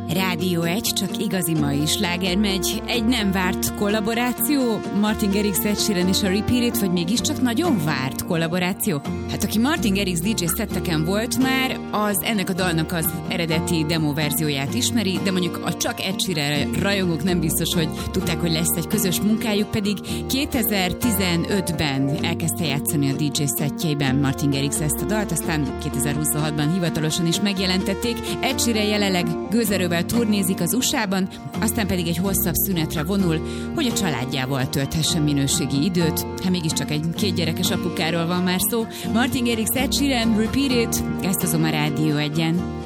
Rádió 1, csak igazi mai sláger megy. Egy nem várt kollaboráció, Martin Garrix, Ed Sheeran és a Repeat It, vagy mégiscsak nagyon várt kollaboráció? Hát aki Martin Garrix DJ szetteken volt már, az ennek a dalnak az eredeti demo verzióját ismeri, de mondjuk a csak Ed Sheeran rajongók nem biztos, hogy tudták, hogy lesz egy közös munkájuk, pedig 2015-ben elkezdte játszani a DJ szettjeiben Martin Garrix ezt a dalt, aztán 2026-ban hivatalosan is megjelentették. Ed Sheeran jelenleg gőzerővel turnézik az USA-ban, aztán pedig egy hosszabb szünetre vonul, hogy a családjával tölthessen minőségi időt. Hát mégiscsak egy 2 gyerekes apukáról van már szó. Martin Garrix, Ed Sheeran, Repeat It, ezt azon a Rádió 1-en.